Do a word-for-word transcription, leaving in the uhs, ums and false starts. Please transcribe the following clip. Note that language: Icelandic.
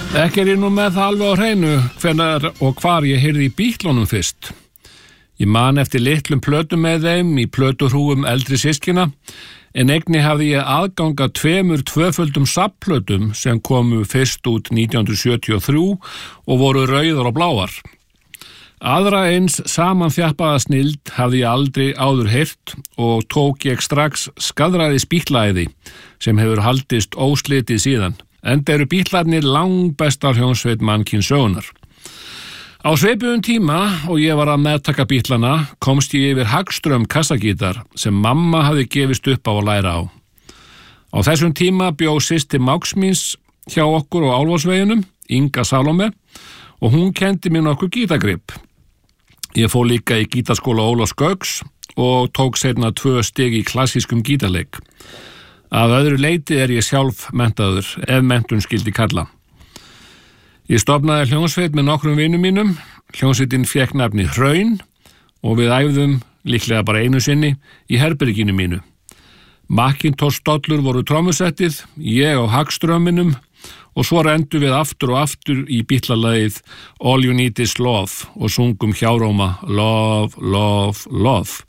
Ekki er ég nú með það alveg á hreinu hvenær og hvar ég heyrði í Bítlunum fyrst. Ég man eftir litlum plötum með þeim í plötuhrúum eldri systkina, en einnig hafði ég aðgang að tveimur tvöföldum safnplötum sem komu fyrst út nítján hundruð sjötíu og þrjú og voru rauðar og bláar. Aðra eins samanþjappaða snilld hafði ég aldrei áður heyrt og tók ég strax skaðræðis Bítlaæði sem hefur haldist óslitið síðan. Enda eru Bítlarnir langbestar hljómsveit mannkyns sögunnar. Á svipuðum tíma og ég var að meðtaka Bítlana komst ég yfir Hagström kassagítar sem mamma hafði gefist upp á að læra á. Á þessum tíma bjó systir mágs míns hjá okkur á Álfarsveginum, Inga Salome, og hún kendi mér nokkur gítargrip. Ég fór líka í gítarskóla Ólafs Gauks og tók seinna tvö stig í klassískum gítarleik. Að öðru leyti er ég sjálf menntaður, ef menntun skildi kalla. Ég stofnaði hljómsveit með nokkrum vinum mínum, hljómsveitin fékk nafni Hraun og við æfðum, líklega bara einu sinni, í herberginu mínu. Macintosh dollur voru trommusettið, ég á Hagströmminum og svo rendu við aftur og aftur í Bítlalagið All You Need Is Love og sungum hjáróma Love, Love, Love.